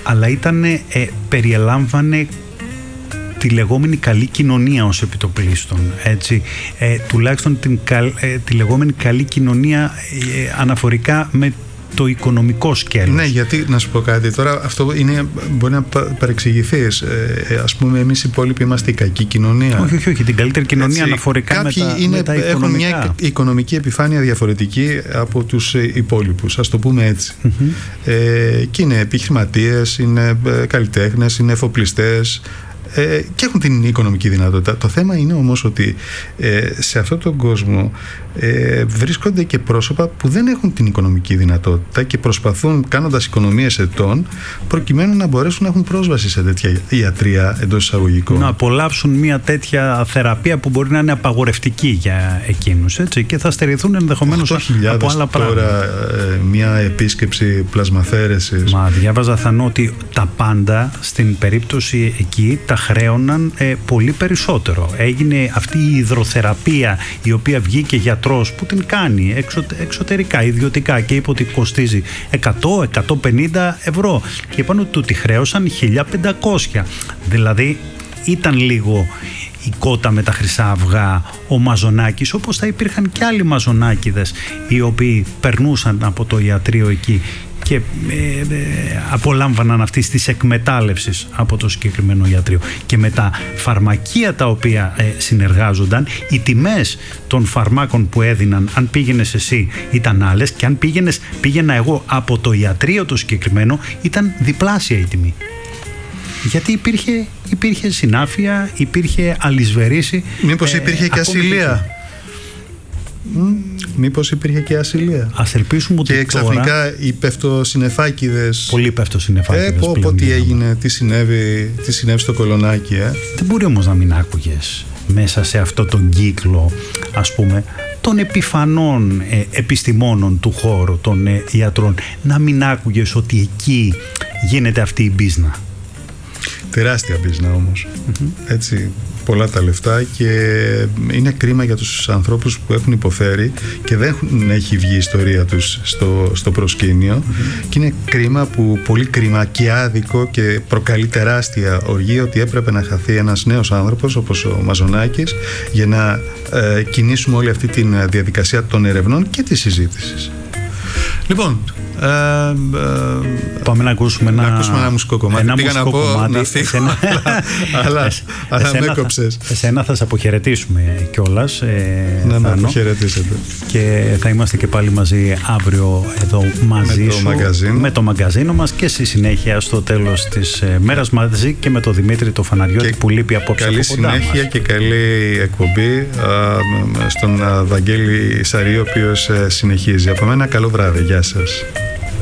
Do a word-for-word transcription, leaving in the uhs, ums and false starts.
αλλά ήταν, ε, περιελάμβανε τη λεγόμενη καλή κοινωνία ως επιτοπλίστων, έτσι, ε, τουλάχιστον την, ε, τη λεγόμενη καλή κοινωνία ε, αναφορικά με το οικονομικό σκέλος. Ναι, γιατί να σου πω κάτι τώρα, αυτό είναι, μπορεί να παρεξηγηθείς. Ε, ας πούμε, εμείς οι υπόλοιποι είμαστε η κακή κοινωνία. Όχι, όχι, όχι, την καλύτερη κοινωνία, έτσι, αναφορικά με τα, είναι, με τα οικονομικά. Έχουν μια οικονομική επιφάνεια διαφορετική από τους υπόλοιπους, ας το πούμε έτσι. Mm-hmm. Ε, και είναι επιχειρηματίες, είναι καλλιτέχνες, είναι εφοπλιστές. Ε, και έχουν την οικονομική δυνατότητα. Το θέμα είναι όμως ότι ε, σε αυτόν τον κόσμο ε, βρίσκονται και πρόσωπα που δεν έχουν την οικονομική δυνατότητα και προσπαθούν, κάνοντας οικονομίες ετών, προκειμένου να μπορέσουν να έχουν πρόσβαση σε τέτοια ιατρία εντός εισαγωγικών. Να απολαύσουν μια τέτοια θεραπεία που μπορεί να είναι απαγορευτική για εκείνους, έτσι, και θα στερηθούν ενδεχομένως από άλλα πράγματα. Τώρα ε, μια επίσκεψη πλασμαθέρεσης. Μα διάβαζα, Θανό, ότι τα πάντα στην περίπτωση εκεί τα χρέωναν ε, πολύ περισσότερο. Έγινε αυτή η υδροθεραπεία, η οποία βγήκε γιατρός που την κάνει εξω, εξωτερικά, ιδιωτικά, και είπε ότι κοστίζει εκατό με εκατόν πενήντα ευρώ και είπαν ότι του τη χρέωσαν χίλια πεντακόσια. Δηλαδή ήταν λίγο η κότα με τα χρυσά αυγά, ο Μαζονάκης, όπως θα υπήρχαν και άλλοι Μαζονάκηδες οι οποίοι περνούσαν από το ιατρείο εκεί και ε, ε, απολάμβαναν αυτής της εκμετάλλευσης από το συγκεκριμένο ιατρείο. Και με τα φαρμακεία τα οποία ε, συνεργάζονταν, οι τιμές των φαρμάκων που έδιναν, αν πήγαινες εσύ, ήταν άλλες, και αν πήγαινες, πήγαινα εγώ από το ιατρείο το συγκεκριμένο, ήταν διπλάσια η τιμή. Γιατί υπήρχε, υπήρχε συνάφεια, υπήρχε αλυσβερίση. Μήπως υπήρχε ε, και ασυλία. Μήπως υπήρχε και ασυλία. Ας ελπίσουμε ότι και ξαφνικά τώρα οι πεφτοσυννεφάκηδες. Πολλοί πεφτοσυννεφάκηδες. Ε, πω, πω, τι έγινε, τι συνέβη, τι συνέβη στο Κολονάκι, ε. Δεν μπορεί όμως να μην άκουγες μέσα σε αυτό τον κύκλο, ας πούμε, των επιφανών ε, επιστημόνων του χώρου, των ε, ιατρών, να μην άκουγες ότι εκεί γίνεται αυτή η μπίζνα. Τεράστια μπίζνα όμως. Mm-hmm. Έτσι, πολλά τα λεφτά, και είναι κρίμα για τους ανθρώπους που έχουν υποφέρει και δεν έχει βγει η ιστορία τους στο, στο προσκήνιο. Mm-hmm. Και είναι κρίμα που, πολύ κρίμα και άδικο, και προκαλεί τεράστια οργή ότι έπρεπε να χαθεί ένας νέος άνθρωπος όπως ο Μαζονάκης για να ε, κινήσουμε όλη αυτή τη διαδικασία των ερευνών και της συζήτησης. Λοιπόν, ε, ε, πάμε να ακούσουμε ένα, να ακούσουμε ένα μουσικό κομμάτι. Ένα Πήγα μουσικό να πω κομμάτι, να φύγω, εσένα, αλλά, αλλά με έκοψες. Εσένα θα σε αποχαιρετήσουμε κιόλας. Ε, να με αποχαιρετήσετε. Και θα είμαστε και πάλι μαζί αύριο εδώ μαζί με σου, το μαγκαζίνο. με το μαγκαζίνο μας, και στη συνέχεια στο τέλος της ε, μέρας μαζί και με τον Δημήτρη το Φαναριώτη που λείπει απόψε. Καλή από κοντά συνέχεια μας. Και καλή εκπομπή α, στον α, Βαγγέλη Σαρή, ο οποίος ε, συνεχίζει. Από μένα καλό βράδυ. Γεια σας.